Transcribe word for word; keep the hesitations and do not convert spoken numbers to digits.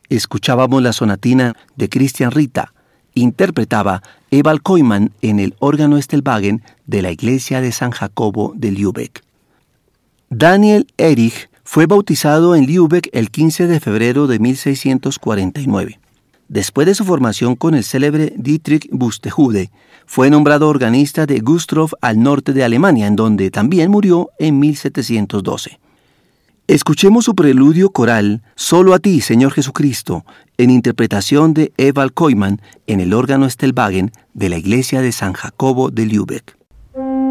escuchábamos la sonatina de Christian Rita. Interpretaba Evald Koyman en el órgano Estelwagen de la iglesia de San Jacobo de Lübeck. Daniel Erich fue bautizado en Lübeck el quince de febrero de mil seiscientos cuarenta y nueve. Después de su formación con el célebre Dietrich Buxtehude, fue nombrado organista de Güstrow al norte de Alemania, en donde también murió en mil setecientos doce. Escuchemos su preludio coral Solo a ti, Señor Jesucristo, en interpretación de Evald Koyman en el órgano Estelwagen de la iglesia de San Jacobo de Lübeck.